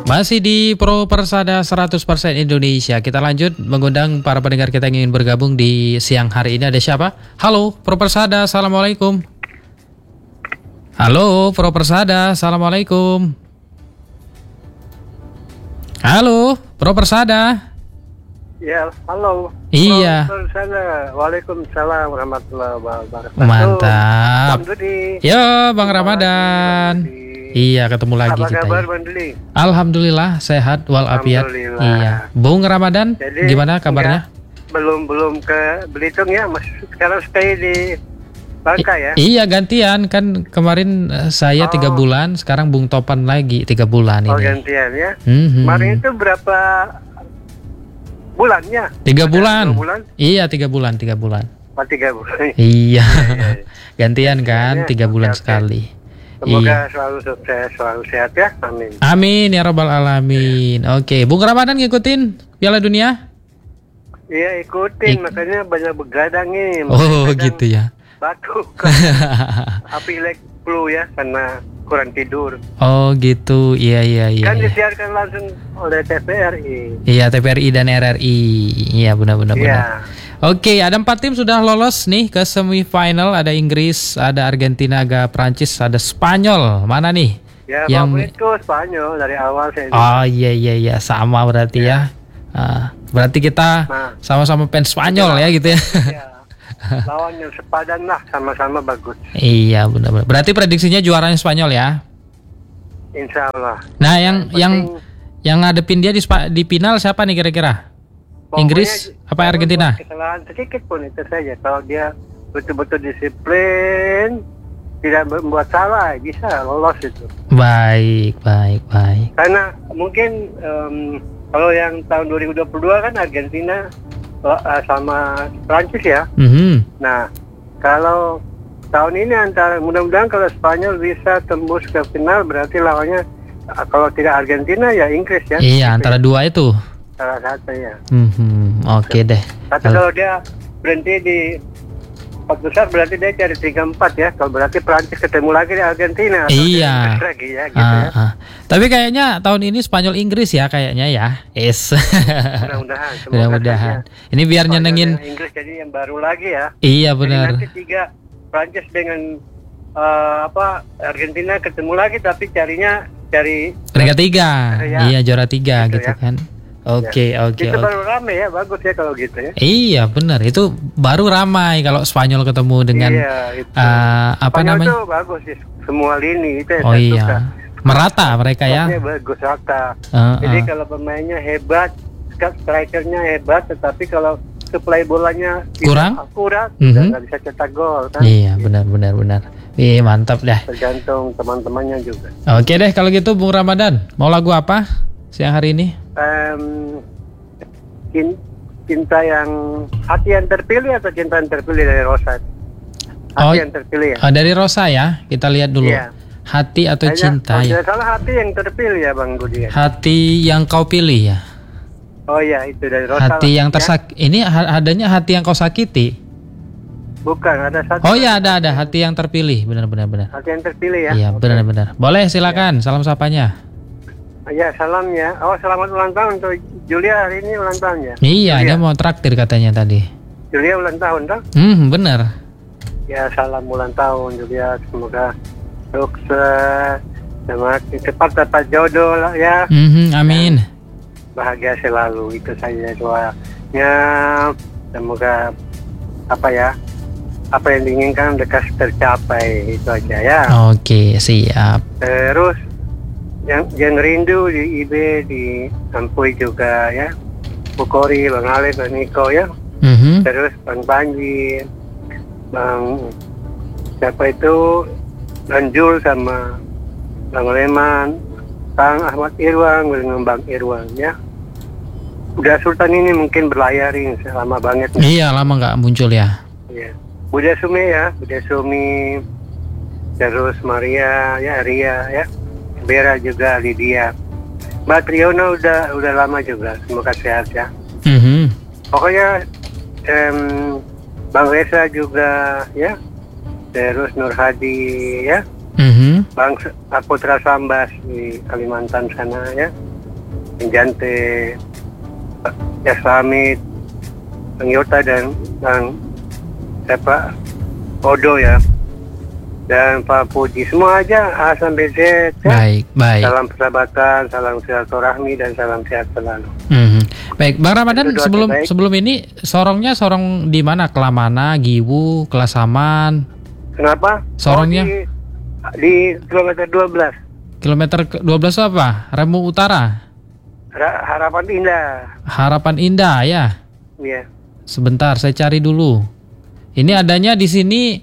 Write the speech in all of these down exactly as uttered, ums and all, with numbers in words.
Masih di Pro Persada seratus persen Indonesia. Kita lanjut mengundang para pendengar kita yang ingin bergabung di siang hari ini. Ada siapa? Halo, Pro Persada, Assalamualaikum. Halo, Pro Persada, Assalamualaikum. Halo, Pro Persada. Ya, halo. Iya. Pro Persada. Waalaikumsalam warahmatullahi wabarakatuh. Mantap. Bang Dudi. Yo, Bang Ramadan. Bang Dudi. Iya, ketemu lagi Apa kita. kabar, Ya. Bang Dudi? Alhamdulillah sehat walafiat. Alhamdulillah. Iya. Bung Ramadan, Jadi, gimana kabarnya? enggak, belum belum ke Belitung ya, masih sekarang stay di Bangka ya. I- iya gantian kan kemarin eh, saya Oh. tiga bulan, sekarang Bung Topan lagi tiga bulan Oh, ini. gantian ya. Mhm. Kemarin itu berapa bulannya? Tiga Ada bulan. dua bulan? Iya tiga bulan, tiga bulan. Oh, tiga bulan. Iya. iya. Gantian kan Gantian ya. tiga bulan Oke, oke. sekali. Semoga Iya. selalu sukses, selalu sehat ya. Amin. Amin ya robbal alamin. Oke, Bung Ramadan ngikutin Piala Dunia? Iya ikutin, Ik- makanya banyak begadang nih. Oh Kadang gitu ya. batuk, pilek flu ya karena kurang tidur. Oh gitu, iya iya iya. Kan iya. disiarkan langsung oleh T V R I. Iya T V R I dan R R I. Iya benar-benar. Iya. benar. Oke, ada empat tim sudah lolos nih ke semifinal. Ada Inggris, ada Argentina, ada Prancis, ada Spanyol. Mana nih? Ya, Yang- favoritku Spanyol dari awal saya. Oh iya iya iya, sama berarti ya. Ah, berarti kita Nah. sama-sama fans Spanyol ya gitu ya. Ya. Lawan yang sepadan lah, sama-sama bagus. Iya benar-benar. Berarti prediksinya juaranya Spanyol ya. Insya Allah. Nah yang Yang yang penting- yang ngadepin dia di, spa- di final siapa nih kira-kira? Pokoknya Inggris apa jangan Argentina? buat Kesalahan sedikit pun itu saja. Kalau dia betul-betul disiplin, tidak membuat salah, bisa lolos itu. Baik baik baik. Karena mungkin em, kalau yang tahun dua ribu dua puluh dua kan Argentina eh, sama Prancis ya. Mhm. Nah, kalau tahun ini antara mudah-mudahan kalau Spanyol bisa tembus ke final berarti lawannya eh, kalau tidak Argentina ya Inggris ya. Iya antara dua itu. Salah satu ya. Mhm. Oke deh. Tapi kalau dia berhenti di empat besar berarti dia cari tiga empat ya. Kalau berarti Prancis ketemu lagi di Argentina. atau Iya. Inggris lagi ya gitu Ah, ya. ah. Tapi kayaknya tahun ini Spanyol Inggris ya kayaknya ya. Es. Mudah-mudahan. semoga Mudah-mudahan. saja. Ini biar Spanyol nyenengin. dengan Inggris jadi yang baru lagi ya. Iya Jadi benar. nanti tiga Prancis dengan eh, apa Argentina ketemu lagi tapi carinya cari Peringkat tiga. Ya. Iya juara tiga Gitu gitu, ya. kan. Oke oke itu oke. baru rame ya, bagus ya kalau gitu ya. Iya benar. Itu baru ramai kalau Spanyol ketemu dengan iya, itu. eh, apa Spanyol namanya? tuh bagus sih semua lini itu yang Oh saya iya. suka. Merata mereka ya. Mainnya bagus rata. Ah, Jadi ah. kalau pemainnya hebat, strikernya hebat, tetapi kalau supply bolanya tidak Kurang? akurat, Mhm. udah nggak bisa cetak gol kan. Iya benar benar benar. Ih mantap dah. Tergantung teman-temannya juga. Oke deh kalau gitu Bung Ramadan, mau lagu apa siang hari ini? Em, cin- cinta yang hati yang terpilih atau cinta yang terpilih dari Rosa? Hati Oh, yang terpilih ya. Ah, dari Rosa ya, kita lihat dulu. Iya. Hati atau Kayaknya, cinta kalau ya? tidak salah hati yang terpilih ya Bang Budi ya. Hati yang kau pilih ya. Oh iya itu dari Rosa. Hati yang ya. tersak. Ini ha- adanya hati yang kau sakiti. Bukan, ada satu. Oh iya ada ada hati yang terpilih. Benar benar benar. Hati yang terpilih ya. Iya Oke. benar benar. Boleh silakan salam sapanya. Ya salam ya. Oh selamat ulang tahun untuk Julia hari ini ulang tahun ya. Iya Julia. dia mau traktir katanya tadi. Julia ulang tahun toh? Hmm benar. Ya salam ulang tahun Julia, semoga sukses, semakin cepat dapat jodoh lah ya, Mhm, amin. bahagia selalu itu saja doanya. Semoga apa ya, apa yang diinginkan dekat tercapai itu aja ya. Oke siap. Terus yang yang rindu di I B di Ampui juga ya, Bukori, Bang Alif, Bang Niko ya. Mhm. Terus Bang Panji, Bang siapa itu, Bang Jul sama Bang Leman, Bang Ahmad Irwan dengan Bang Irwan ya. Udah Sultan ini mungkin berlayar ini lama banget nih. Iya lama nggak muncul ya. Ya. Budia Sumi ya, Budia Sumi, terus Maria ya, Ria ya, Bera juga, Lydia. Mbak Triyono udah udah lama juga, semoga sehat ya. Mhm. Pokoknya em, Bang Reza juga ya, terus Nur Hadi ya, Mhm. Bang S- Putra Sambas di Kalimantan sana ya, Bang Jante, ya Slamit, Bang Yota dan Bang siapa Odo ya, dan Pak Puji, semua aja A sampai Z ya. Baik, baik. Salam persahabatan, salam silaturahmi dan salam sehat selalu. Mhm. Baik, Bang Ramadan, Itu doa sebelum terbaik. sebelum ini sorongnya sorong di mana? Kelamana, Giwu, Kelasaman. Kenapa? Sorongnya? Oh, di, di kilometer dua belas. Kilometer ke- dua belas itu apa? Remu Utara. Ra- Harapan Indah. Harapan Indah ya. Iya. Sebentar, saya cari dulu. Ini adanya di sini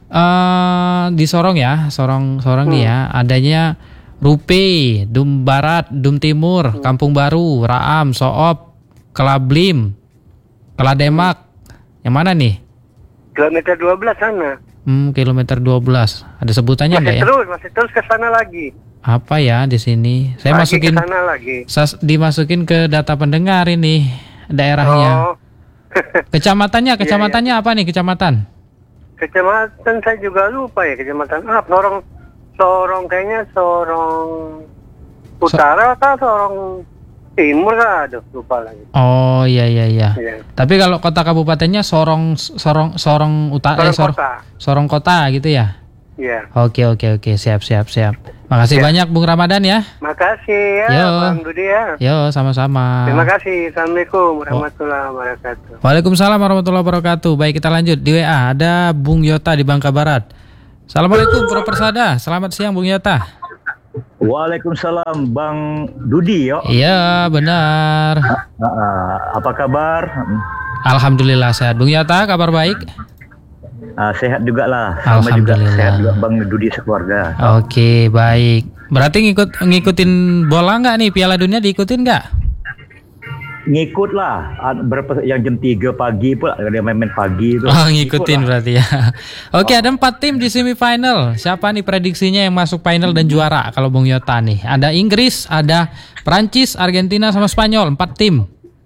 eh di Sorong ya, Sorong Sorong nih ya. Adanya Rupe, Dum Barat, Dum Timur, Kampung Baru, Raam, Soop, Kelablim, Kelademak. Yang mana nih? Kilometer dua belas sana. Hmm, kilometer dua belas. Ada sebutannya Masih enggak ya? terus, masih terus ke sana lagi. Apa ya di sini? Saya Lagi masukin ke sana lagi. sas- dimasukin ke data pendengar ini daerahnya. Oh. Kecamatannya, kecamatannya apa nih kecamatan? Kecamatan saya juga lupa ya, kecamatan apa? Sorong, Sorong kayaknya Sorong Utara atau Sorong Timur lah, aduh lupa lagi. Oh iya iya iya. Iya. Tapi kalau kota kabupatennya Sorong Sorong Sorong Utara, Sorong eh, Sor- Kota. Sorong Kota gitu ya. Iya. Oke oke oke, siap siap siap. Makasih Ya. banyak Bung Ramadan ya. Makasih ya, Yo. Bang Budi ya. Yo sama-sama. Terima kasih. Assalamualaikum warahmatullahi wabarakatuh. Waalaikumsalam warahmatullahi wabarakatuh. Baik, kita lanjut di W A. Ada Bung Yota di Bangka Barat. Assalamualaikum Pro Persada. Selamat siang Bung Yota. Waalaikumsalam Bang Dudi yo. Iya benar. Ah, ah, apa kabar? Alhamdulillah sehat. Bung Yota kabar baik? Ah, sehat juga lah. Sama juga Alhamdulillah. sehat juga Bang Dudi sekeluarga. Oke baik. Berarti ngikut ngikutin bola nggak nih, Piala Dunia diikutin nggak? Ngikut lah. Ah, berapa yang jam tiga pagi pula ada main-main pagi itu. Oh ngikutin Ikut lah. berarti ya. Oke ada empat tim di semifinal. Siapa nih prediksinya yang masuk final dan juara kalau Bung Yota nih? Ada Inggris, ada Prancis, Argentina sama Spanyol. Empat tim.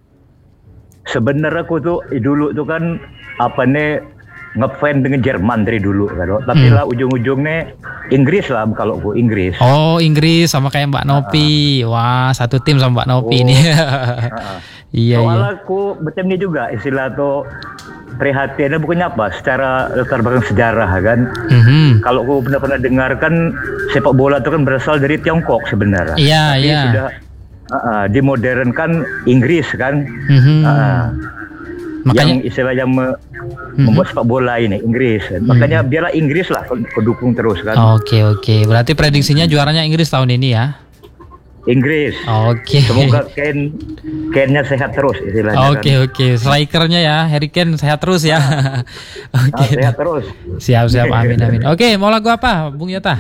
Sebenarnya aku tuh eh, dulu tuh kan apa nih ngefans dengan Jerman dari dulu kan. Tapi Hmm. lah ujung-ujungnya Inggris lah kalau aku Inggris. Oh Inggris sama kayak Mbak Nopi. Wah satu tim sama Mbak Nopi Oh. nih. Ah, ah. Iya iya. Soalnya aku macam ini juga istilah tuh prihatinnya bukannya apa secara latar belakang sejarah kan. Mhm. Kalau aku pernah pernah dengarkan sepak bola itu kan berasal dari Tiongkok sebenarnya. Iya, Tapi iya. sudah uh, uh, dimodernkan Inggris kan. Mhm. Uh, Makanya yang istilah yang me- Mhm. membuat sepak bola ini Inggris. Makanya biarlah Inggris lah kedukung terus kan. Oke oke. Berarti prediksinya juaranya Inggris tahun ini ya. Inggris. Oke. Semoga Kane Kane-nya sehat terus istilahnya. Oke oke, strikernya ya Harry Kane sehat terus ya. Kan. Oke. Ah, sehat terus. Siap siap, amin amin. Oke, mau lagu apa, Bung Yota?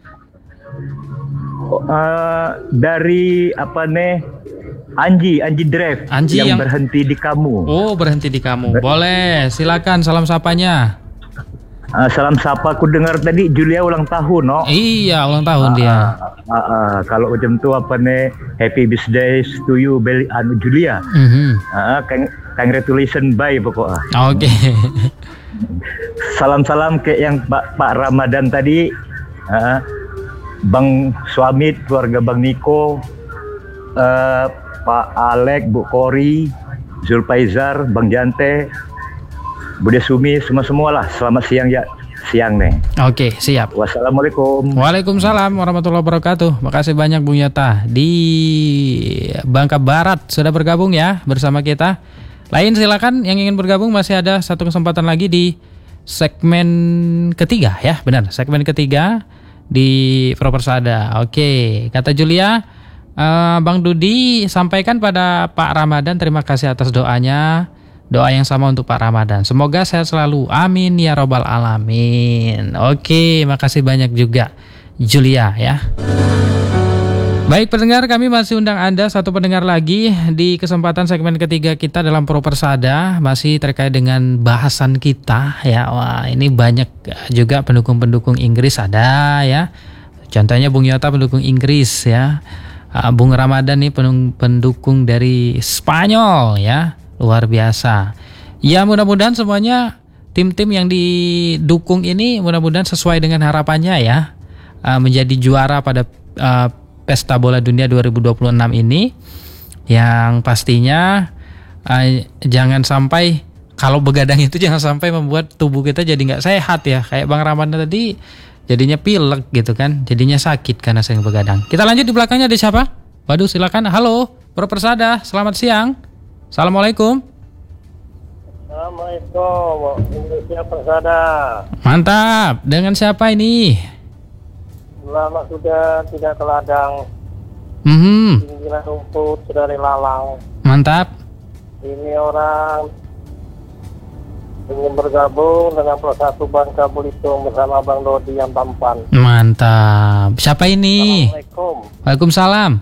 Uh, dari apa nih? Anji, Anji Drive Anji yang, yang- berhenti di kamu. Oh berhenti di kamu. Boleh, silakan salam sapanya. Uh, salam sapa, aku dengar tadi Julia ulang tahun, no? Iya ulang tahun dia. Ah, ah, ah, kalau macam tu apa nih? Happy birthday to you, Bel, anu Julia. Mhm. Ah, cong- congratulations, bye pokoknya. Oke. Salam-salam ke yang Pak Pak Ramadan tadi, ah, Bang Suamit, keluarga Bang Niko, eh, Pak Alek, Bu Kori, Zulfaizar, Bang Jante, Bude Sumi, semua-semualah. Selamat siang ya, siang nih. Oke siap. Wassalamualaikum. Waalaikumsalam warahmatullahi wabarakatuh. Makasih banyak Bung Yota di Bangka Barat sudah bergabung ya bersama kita. Lain silakan yang ingin bergabung, masih ada satu kesempatan lagi di segmen ketiga ya, benar segmen ketiga di Pro Persada. Oke, kata Julia, eh, Bang Dudi sampaikan pada Pak Ramadan terima kasih atas doanya. Doa yang sama untuk Pak Ramadan. Semoga sehat selalu. Amin ya robbal alamin. Oke, makasih banyak juga Julia ya. Baik pendengar, kami masih undang Anda satu pendengar lagi di kesempatan segmen ketiga kita dalam Pro Persada, masih terkait dengan bahasan kita ya. Wah, ini banyak juga pendukung-pendukung Inggris ada ya. Contohnya Bung Yota pendukung Inggris ya. Uh, Bung Ramadan nih pendukung, pendukung dari Spanyol ya. Luar biasa. Ya mudah-mudahan semuanya tim-tim yang didukung ini mudah-mudahan sesuai dengan harapannya ya. Uh, menjadi juara pada uh, Pesta Bola Dunia dua ribu dua puluh enam ini. yang pastinya uh, jangan sampai kalau begadang itu jangan sampai membuat tubuh kita jadi nggak sehat ya. Kayak Bang Ramadan tadi jadinya pilek gitu kan, jadinya sakit karena sering begadang. Kita lanjut, di belakangnya ada siapa? Waduh, silakan. Halo, Bro Persada, selamat siang. Assalamualaikum. Assalamualaikum, Indonesia Persada. Mantap. Dengan siapa ini? Lama sudah tidak ke ladang, Hmm, pinggiran rumput sudah dilalang. mantap. Ini orang ingin bergabung dengan Pro satu Bangka Belitung bersama Bang Dodi yang tampan. Mantap. Siapa ini? Assalamualaikum, Waalaikumsalam.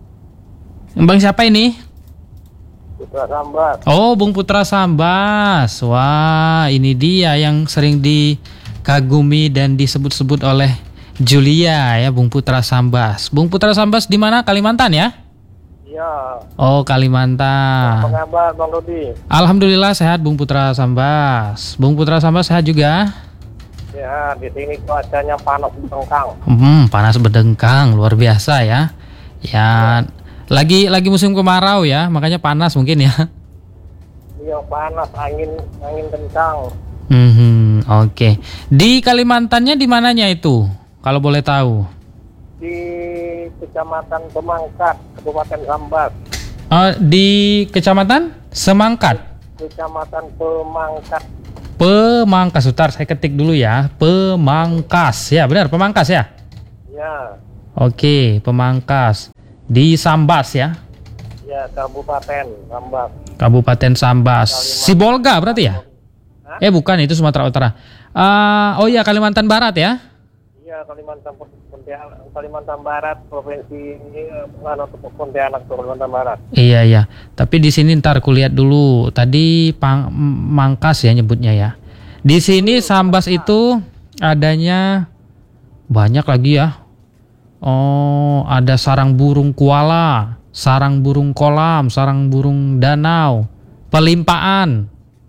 Bang siapa ini? Putra Sambat. Oh, Bung Putra Sambas. Wah, ini dia yang sering dikagumi dan disebut-sebut oleh Julia ya, Bung Putra Sambas. Bung Putra Sambas di mana? Kalimantan ya? Iya. Oh, Apa Kalimantan. kabar Bang Dodi? Alhamdulillah sehat Bung Putra Sambas. Bung Putra Sambas sehat juga? Ya, di sini cuacanya panas bengkang. Hmm, panas berdengkang, luar biasa ya. Ya, lagi lagi musim kemarau ya, makanya panas mungkin ya. Iya, panas, angin angin kencang. Hmm, oke. Di Kalimantannya di mananya itu? Kalau boleh tahu. Di Kecamatan Pemangkat, Kabupaten Sambas. Oh, di Kecamatan Semangkat. Kecamatan Pemangkat. Pemangkas, Sutar, saya ketik dulu ya. Pemangkas. Ya, benar, Pemangkas ya. Ya, Oke, Pemangkas. Di Sambas ya. ya Kabupaten Sambas. Kabupaten Sambas. Sibolga berarti ya? Hah? Eh, bukan, itu Sumatera Utara. Ah, oh iya, Kalimantan Barat ya. Iya, Kalimantan Pontianak, Kalimantan Barat, provinsi mana tuh Pontianak, Kalimantan Barat. Iya iya, tapi di sini ntar kulihat dulu. Tadi Pang, Mangkas ya nyebutnya ya. Di sini Sambas itu adanya banyak lagi ya. Oh, ada sarang burung koala, sarang burung kolam, sarang burung danau, pelimpaan.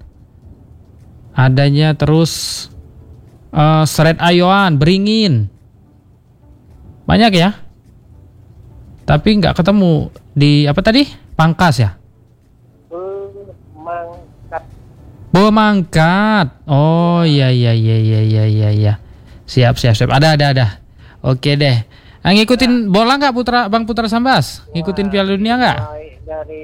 Adanya terus eh, seret ayoan, beringin. Banyak ya. Tapi nggak ketemu di apa tadi? Pangkas ya? Pemangkat. Pemangkat. Oh iya iya iya iya iya iya iya. Siap siap siap. Ada ada ada. Oke deh. Ah, ngikutin bola nggak Putra Bang Putra Sambas? Ngikutin Piala Dunia nggak? Naik dari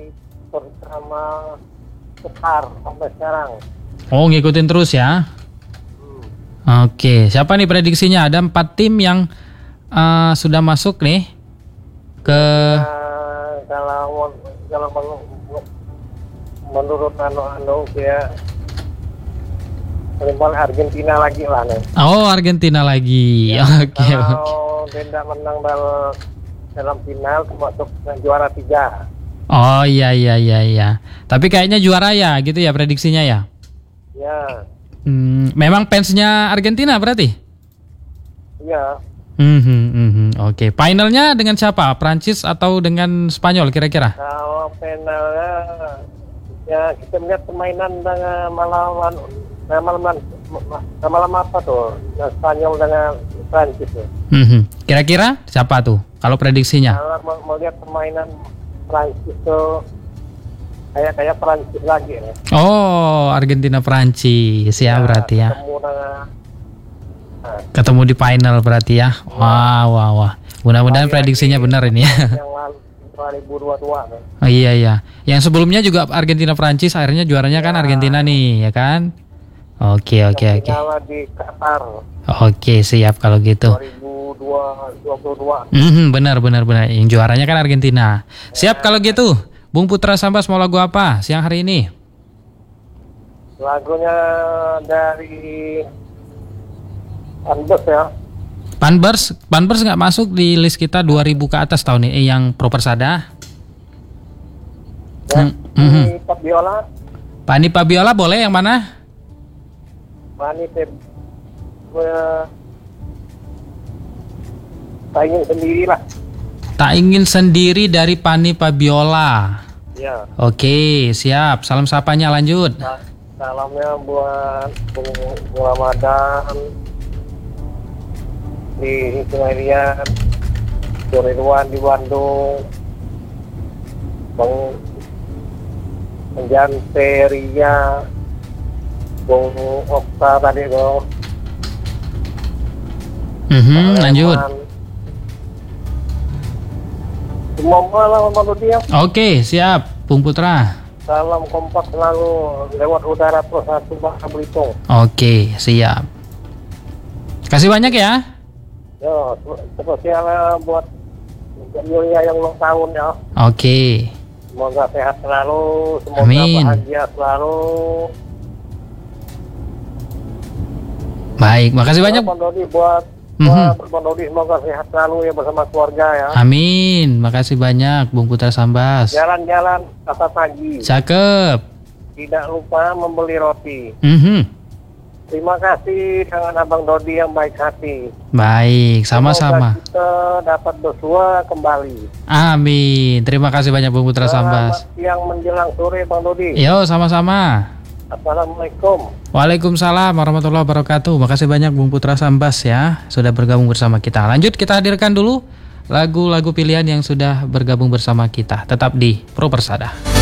pertama Qatar sampai sekarang. Oh, ngikutin terus ya. Hmm. Oke, siapa nih prediksinya? Ada empat tim yang uh, sudah masuk nih ke Nah, kalau kalau men- menurut anu-anu ya paling Argentina lagi lah nih. Oh, Argentina lagi. Ya, Oke. oke. kalau tidak menang dalam dalam final masuk ke juara tiga. Oh iya iya iya iya. Tapi kayaknya juara ya gitu ya prediksinya ya. Ya, Hmm, memang fansnya Argentina berarti? iya. Hmm, hmm, hmm, hmm. Oke, finalnya dengan siapa? Prancis atau dengan Spanyol kira-kira? Kalau finalnya ya kita melihat permainan dengan malam malam malam apa tuh? Nah, Spanyol dengan Prancis tuh. Hmm, hmm. Kira-kira siapa tuh? Kalau prediksinya? Kalau mau- melihat permainan Prancis tuh kayak kayak Prancis lagi ya. Oh, Argentina Prancis ya berarti ya. Ketemu dengan nah, Ketemu di final berarti ya. Wah, wah, wah. Mudah-mudahan prediksinya benar ini ya. yang lalu dua ribu dua puluh dua kan. Oh, iya iya. Yang sebelumnya juga Argentina Prancis, akhirnya juaranya kan Argentina nih, ya kan? Oke, oke, oke. Final di Qatar Oke, siap kalau gitu. dua ribu dua puluh dua. Mhm, benar benar benar. Yang juaranya kan Argentina. Siap kalau gitu. Bung Putra Sambas mau lagu apa siang hari ini? Lagunya dari Andes ya. Panbers, Panbers nggak masuk di list kita dua ribu ke atas tahun ini yang Pro Persada. Ya, Hmm, mhm. di Pop Biola, Pani Pabiola boleh yang mana? Mani Teb, Tayang sendiri lah. Tak ingin sendiri dari Pani Pabiola. Ya, Oke, siap. Salam sapanya lanjut. sa- salamnya buat Bung Bung Ramadan di Sungai Liat, Ridwan di Bandung, Bang Janteria, Bung Okta tadi bro. Mhm, lanjut. Semua malam Bang Dodi ya. Oke, siap, Bung Putra. Salam kompak selalu lewat udara plus satu Bangka Belitung. Oke, siap. Kasih banyak ya. Ya, spesial buat Yulia yang ulang tahun ya. Oke. Semoga sehat selalu, semoga Amin. bahagia selalu. Baik, makasih banyak. Bang Dodi buat Mhm. buat Bang Dodi semoga sehat selalu ya bersama keluarga ya. Amin, makasih banyak Bung Putra Sambas. Jalan-jalan kata pagi. Cakep. Tidak lupa membeli roti. Mhm. Terima kasih dengan Abang Dodi yang baik hati. Baik, sama-sama. Semoga kita dapat bersua kembali. Amin. Terima kasih banyak Bung Putra Sambas. Selamat siang menjelang sore Bang Dodi. Yo, sama-sama. Assalamualaikum. Waalaikumsalam warahmatullahi wabarakatuh. Makasih banyak Bung Putra Sambas ya sudah bergabung bersama kita. Lanjut kita hadirkan dulu lagu-lagu pilihan yang sudah bergabung bersama kita. Tetap di Pro Persada.